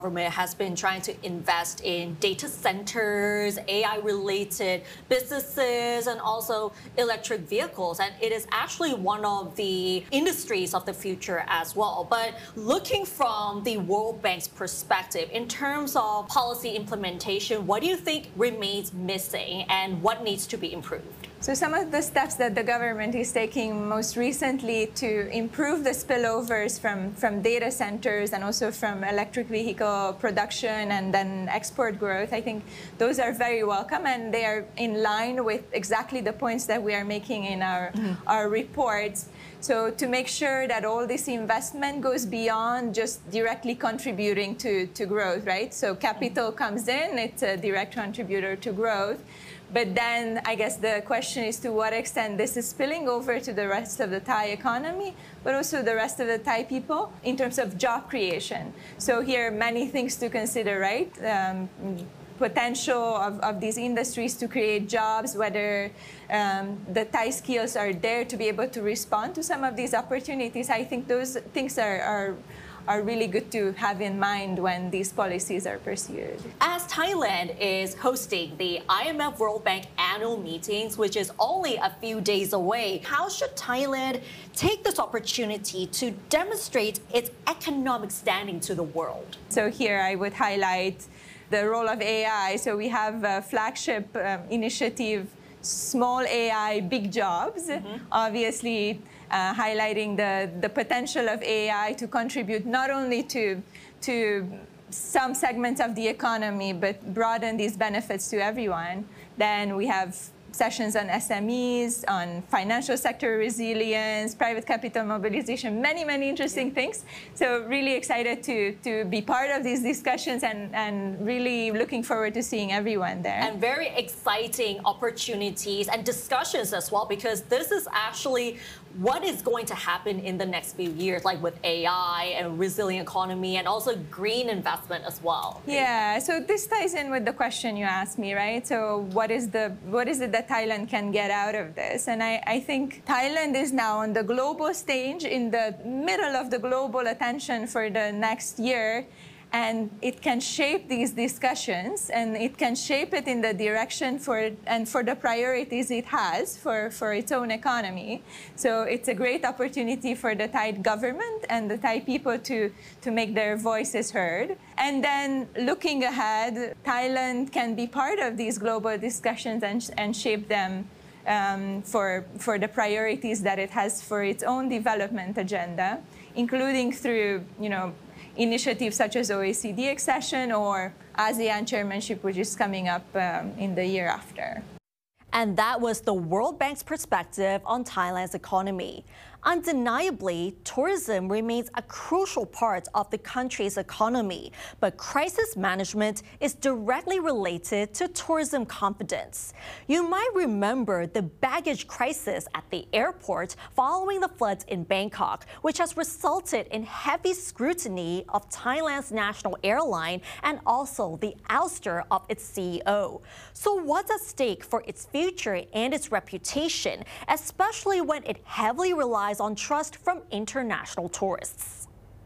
Government has been trying to invest in data centers, AI-related businesses, and also electric vehicles. And it is actually one of the industries of the future as well. But looking from the World Bank's perspective, in terms of policy implementation, what do you think remains missing and what needs to be improved? So some of the steps that the government is taking most recently to improve the spillovers from data centers and also from electric vehicle production and then export growth, I think those are very welcome, and they are in line with exactly the points that we are making in our reports. So to make sure that all this investment goes beyond just directly contributing to growth, right? So capital comes in, it's a direct contributor to growth. But then I guess the question is to what extent this is spilling over to the rest of the Thai economy, but also the rest of the Thai people in terms of job creation. So here are many things to consider, right? Potential of these industries to create jobs, whether the Thai skills are there to be able to respond to some of these opportunities. I think those things are really good to have in mind when these policies are pursued. As Thailand is hosting the IMF World Bank annual meetings, which is only a few days away, how should Thailand take this opportunity to demonstrate its economic standing to the world? So here I would highlight the role of AI. So we have a flagship initiative, Small AI, Big Jobs, obviously highlighting the potential of AI to contribute not only to some segments of the economy, but broaden these benefits to everyone. Then we have sessions on SMEs, on financial sector resilience, private capital mobilization, many interesting things. So really excited to be part of these discussions and really looking forward to seeing everyone there. And very exciting opportunities and discussions as well, because this is actually what is going to happen in the next few years, like with AI and resilient economy and also green investment as well. Yeah, so this ties in with the question you asked me, right? So what is it that Thailand can get out of this? And I think Thailand is now on the global stage, in the middle of the global attention for the next year, and it can shape these discussions, and it can shape it in the direction for the priorities it has for its own economy. So it's a great opportunity for the Thai government and the Thai people to make their voices heard. And then looking ahead, Thailand can be part of these global discussions and shape them for the priorities that it has for its own development agenda, including through, initiatives such as OECD accession or ASEAN chairmanship, which is coming up in the year after. And that was the World Bank's perspective on Thailand's economy. Undeniably, tourism remains a crucial part of the country's economy, but crisis management is directly related to tourism confidence. You might remember the baggage crisis at the airport following the floods in Bangkok, which has resulted in heavy scrutiny of Thailand's national airline and also the ouster of its CEO. So what's at stake for its future and its reputation, especially when it heavily relies on trust from international tourists?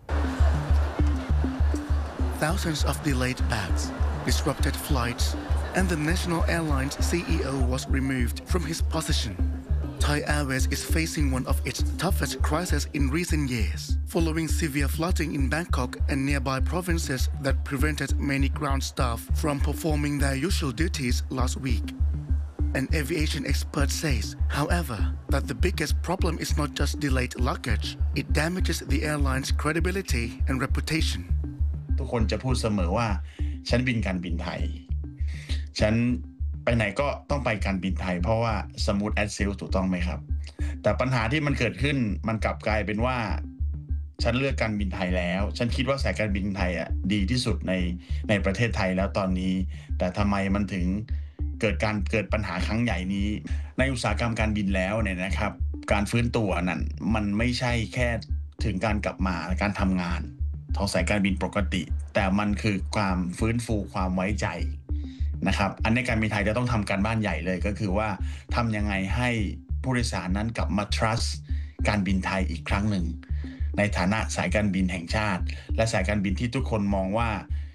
Thousands of delayed bags, disrupted flights, and the national airline's CEO was removed from his position. Thai Airways is facing one of its toughest crises in recent years, following severe flooding in Bangkok and nearby provinces that prevented many ground staff from performing their usual duties last week. An aviation expert says, however, that the biggest problem is not just delayed luggage, it damages the airline's credibility and reputation. ทุกคนจะพูดเสมอว่าฉันบินการบินไทยฉันไปไหนก็ต้องไปการบินไทยเพราะว่า smooth as sail ถูกต้องไหมครับแต่ปัญหาที่มันเกิดขึ้นมันกลับกลายเป็นว่าฉันเลือกการบินไทยแล้วฉันคิดว่าสายการบินไทยดีที่สุดในประเทศไทยแล้วตอนนี้แต่ทำไมมันถึงเกิดปัญหาครั้งใหญ่นี้ในอุตสาหกรรมการบินแล้วเนี่ยนะครับการฟื้นตัวนั้นมันไม่ใช่แค่ถึงการกลับมาการทำงานของสายการบินปกติแต่มันคือความฟื้นฟูความไว้ใจนะครับอันนี้การบินไทยจะต้องทำการบ้านใหญ่เลยก็คือว่าทำยังไงให้ผู้โดยสารนั้นกลับมา trust การบินไทยอีกครั้งหนึ่งในฐานะสายการบินแห่งชาติ และสายการบินที่ทุกคนมองว่า